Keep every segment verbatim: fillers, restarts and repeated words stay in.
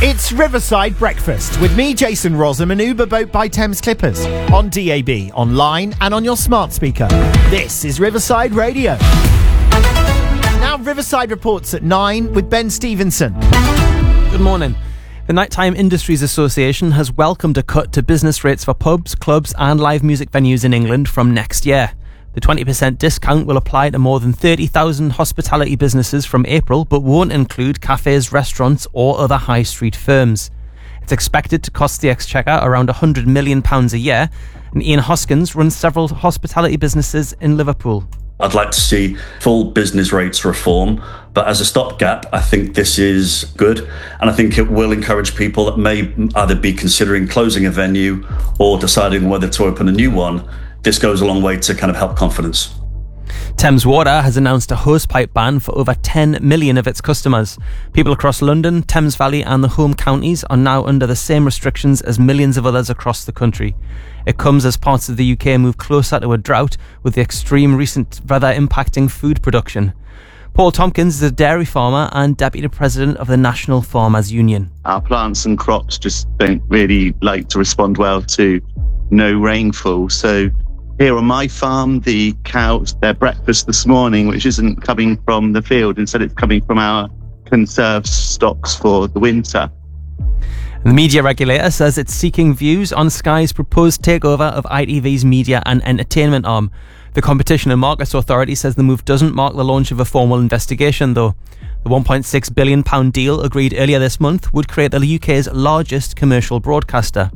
It's Riverside Breakfast with me, Jason Rossum, and Uber Boat by Thames Clippers. On D A B, online and on your smart speaker. This is Riverside Radio. Now Riverside Reports at nine with Ben Stevenson. Good morning. The Nighttime Industries Association has welcomed a cut to business rates for pubs, clubs and live music venues in England from next year. The twenty percent discount will apply to more than thirty thousand hospitality businesses from April, but won't include cafes, restaurants or other high street firms. It's expected to cost the Exchequer around one hundred million pounds a year, and Ian Hoskins runs several hospitality businesses in Liverpool. I'd like to see full business rates reform, but as a stopgap, I think this is good. And I think it will encourage people that may either be considering closing a venue or deciding whether to open a new one. This goes a long way to kind of help confidence. Thames Water has announced a hosepipe ban for over ten million of its customers. People across London, Thames Valley and the home counties are now under the same restrictions as millions of others across the country. It comes as parts of the U K move closer to a drought, with the extreme recent weather impacting food production. Paul Tompkins is a dairy farmer and Deputy President of the National Farmers Union. Our plants and crops just don't really like to respond well to no rainfall. So here on my farm, the cows, their breakfast this morning, which isn't coming from the field, instead it's coming from our conserved stocks for the winter. The media regulator says it's seeking views on Sky's proposed takeover of I T V's media and entertainment arm. The Competition and Markets Authority says the move doesn't mark the launch of a formal investigation, though. The one point six billion pounds deal agreed earlier this month would create the U K's largest commercial broadcaster.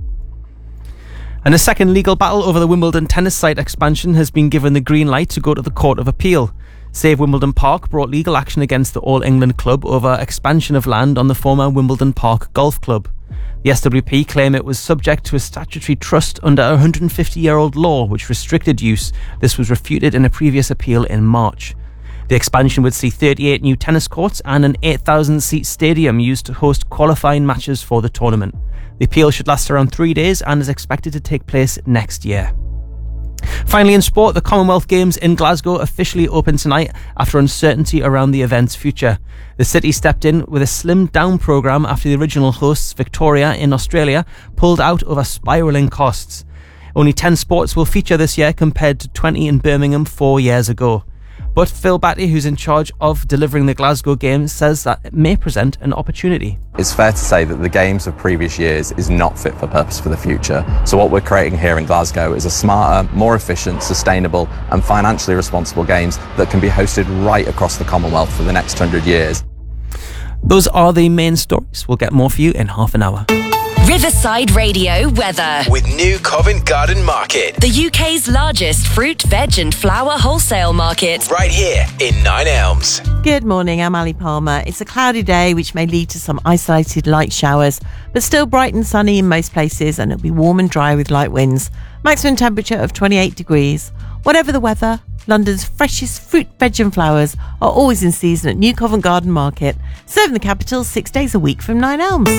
And a second legal battle over the Wimbledon tennis site expansion has been given the green light to go to the Court of Appeal. Save Wimbledon Park brought legal action against the All England club over expansion of land on the former Wimbledon Park Golf Club. The S W P claim it was subject to a statutory trust under a one hundred fifty year old law which restricted use. This was refuted in a previous appeal in March. The expansion would see thirty-eight new tennis courts and an eight thousand seat stadium used to host qualifying matches for the tournament. The appeal should last around three days and is expected to take place next year. Finally, in sport, the Commonwealth Games in Glasgow officially open tonight after uncertainty around the event's future. The city stepped in with a slimmed down programme after the original hosts, Victoria in Australia, pulled out over spiralling costs. Only ten sports will feature this year compared to twenty in Birmingham four years ago. But Phil Batty, who's in charge of delivering the Glasgow Games, says that it may present an opportunity. It's fair to say that the Games of previous years is not fit for purpose for the future. So what we're creating here in Glasgow is a smarter, more efficient, sustainable and financially responsible Games that can be hosted right across the Commonwealth for the next hundred years. Those are the main stories. We'll get more for you in half an hour. Riverside Radio weather. With New Covent Garden Market. The U K's largest fruit, veg and flower wholesale market. Right here in Nine Elms. Good morning, I'm Ali Palmer. It's a cloudy day which may lead to some isolated light showers, but still bright and sunny in most places, and it'll be warm and dry with light winds. Maximum temperature of twenty-eight degrees. Whatever the weather, London's freshest fruit, veg and flowers are always in season at New Covent Garden Market, serving the capital six days a week from Nine Elms.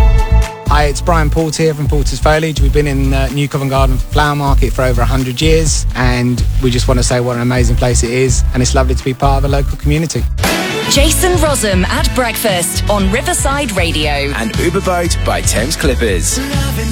Hi, it's Brian Porter here from Porter's Foliage. We've been in uh, New Covent Garden Flower Market for over one hundred years, and we just want to say what an amazing place it is, and it's lovely to be part of a local community. Jason Rossum at breakfast on Riverside Radio. And Uber Boat by Thames Clippers.